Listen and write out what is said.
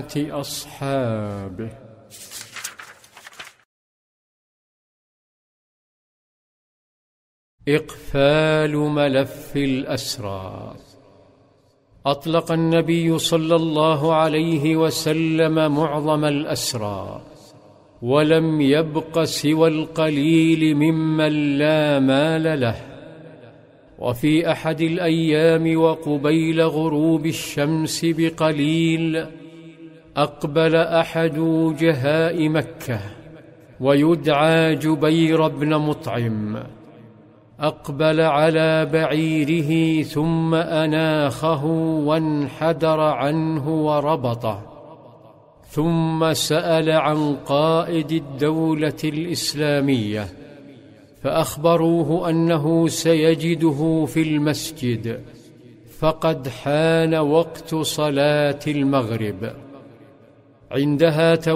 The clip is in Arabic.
أصحابه. إقفال ملف الأسرى. أطلق النبي صلى الله عليه وسلم معظم الأسرى، ولم يبق سوى القليل ممن لا مال له. وفي أحد الأيام وقبيل غروب الشمس بقليل أقبل أحد وجهاء مكة ويدعى جبير بن مطعم، أقبل على بعيره ثم أناخه وانحدر عنه وربطه، ثم سأل عن قائد الدولة الإسلامية، فأخبروه أنه سيجده في المسجد، فقد حان وقت صلاة المغرب. عندها